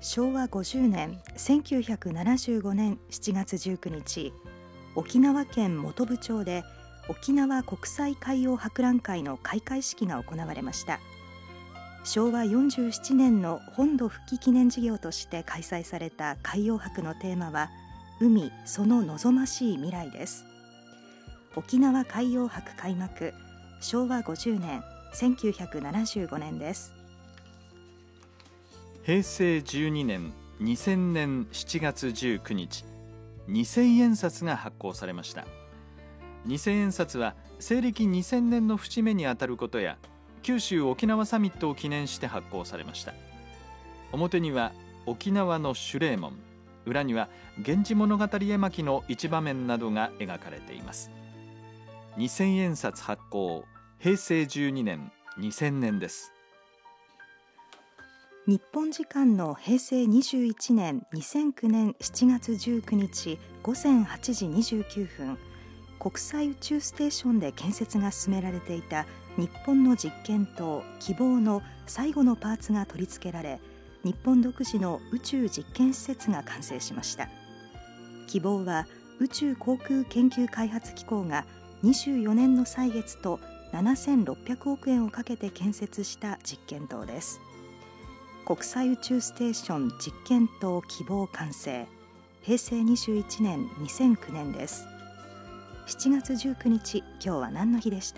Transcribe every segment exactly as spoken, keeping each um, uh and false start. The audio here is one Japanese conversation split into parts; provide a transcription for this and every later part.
しょうわごじゅうねんせんきゅうひゃくななじゅうごねんしちがつじゅうくにち、沖縄県本部町で沖縄国際海洋博覧会の開会式が行われました。しょうわよんじゅうななねんの本土復帰記念事業として開催された海洋博のテーマは、海その望ましい未来です。沖縄海洋博開幕、しょうわごじゅうねんせんきゅうひゃくななじゅうごねんです。 へいせいじゅうにねんにせんねんしちがつじゅうくにち、にせんえんさつが発行されました。にせんえんさつは西暦にせんねんの節目にあたることや、九州沖縄サミットを記念して発行されました。表には沖縄の守礼門、裏には源氏物語絵巻の一場面などが描かれています。にせんえんさつ発行、へいせいじゅうにねんにせんねんです。 日本時間のへいせいにじゅういちねんにせんきゅうねんしちがつじゅうくにちごぜんはちじにじゅうきゅうふん、国際宇宙ステーションで建設が進められていた日本の実験棟希望の最後のパーツが取り付けられ、日本独自の宇宙実験施設が完成しました。希望は宇宙航空研究開発機構がにじゅうよねんの歳月とななせんろっぴゃくおくえんをかけて建設した実験棟です。国際宇宙ステーション実験棟希望完成、へいせいにじゅういちねんにせんきゅうねんです。しちがつじゅうくにち、今日は何の日でした？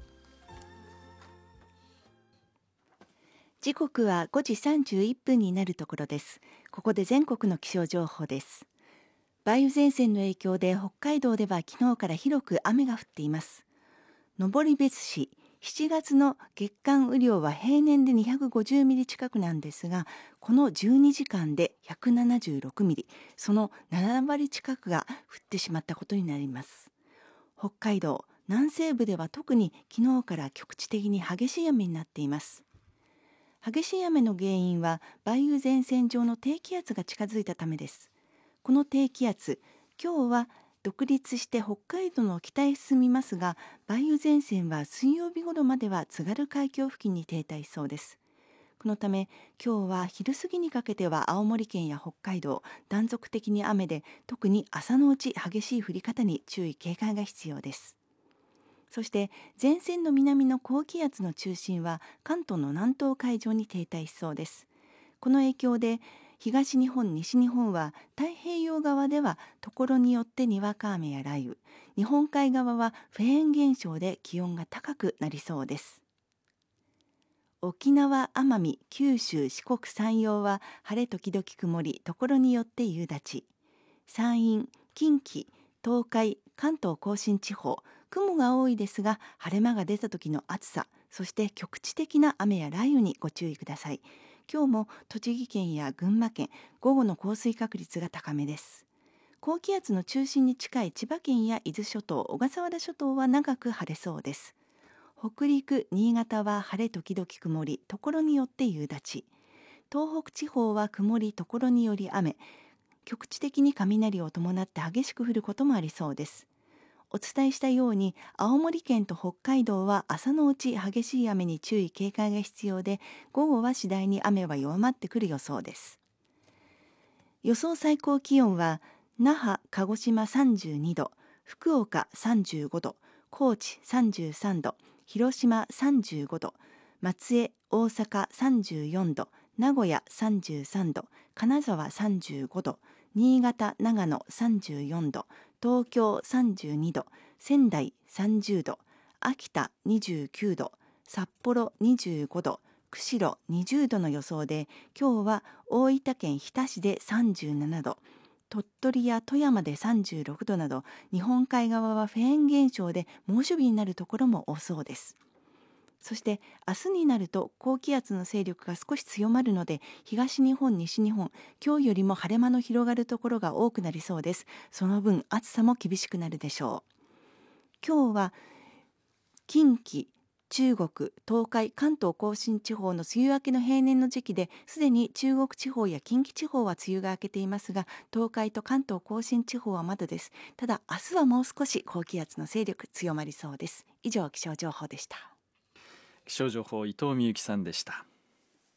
時刻はごじさんじゅういっぷんになるところです。ここで全国の気象情報です。梅雨前線の影響で北海道では昨日から広く雨が降っています。登別市、しちがつの月間雨量は平年でにひゃくごじゅうミリ近くなんですが、このじゅうにじかんでひゃくななじゅうろくミリ、そのななわり近くが降ってしまったことになります。北海道南西部では特に昨日から局地的に激しい雨になっています。激しい雨の原因は梅雨前線上の低気圧が近づいたためです。この低気圧、今日は独立して北海道の北へ進みますが、梅雨前線は水曜日頃までは津軽海峡付近に停滞しそうです。このため今日は昼過ぎにかけては青森県や北海道断続的に雨で、特に朝のうち激しい降り方に注意警戒が必要です。そして前線の南の高気圧の中心は関東の南東海上に停滞しそうです。この影響で東日本、西日本は太平洋側ではところによってにわか雨や雷雨、日本海側はフェーン現象で気温が高くなりそうです。沖縄、奄美、九州、四国、山陽は晴れ時々曇り、ところによって夕立。山陰、近畿、東海、関東甲信地方、雲が多いですが晴れ間が出た時の暑さ、そして局地的な雨や雷雨にご注意ください。今日も栃木県や群馬県、午後の降水確率が高めです。高気圧の中心に近い千葉県や伊豆諸島、小笠原諸島は長く晴れそうです。北陸、新潟は晴れ時々曇り、ところによって夕立。東北地方は曇り、ところにより雨、局地的に雷を伴って激しく降ることもありそうです。お伝えしたように青森県と北海道は朝のうち激しい雨に注意警戒が必要で、午後は次第に雨は弱まってくる予想です。予想最高気温は那覇、鹿児島さんじゅうにど、福岡さんじゅうごど、高知さんじゅうさんど、広島さんじゅうごど、松江、大阪さんじゅうよんど、名古屋さんじゅうさんど、金沢さんじゅうごど、新潟、長野さんじゅうよんど、東京さんじゅうにど、仙台さんじゅうど、秋田にじゅうきゅうど、札幌にじゅうごど、釧路にじゅうどの予想で、今日は大分県日田市でさんじゅうななど、鳥取や富山でさんじゅうろくどなど、日本海側はフェーン現象で猛暑日になるところも多そうです。そして明日になると高気圧の勢力が少し強まるので、東日本、西日本、今日よりも晴れ間の広がるところが多くなりそうです。その分暑さも厳しくなるでしょう。今日は近畿、中国、東海、関東甲信地方の梅雨明けの平年の時期で、すでに中国地方や近畿地方は梅雨が明けていますが、東海と関東甲信地方はまだです。ただ明日はもう少し高気圧の勢力強まりそうです。以上、気象情報でした。 気象情報、伊藤美由紀さんでした。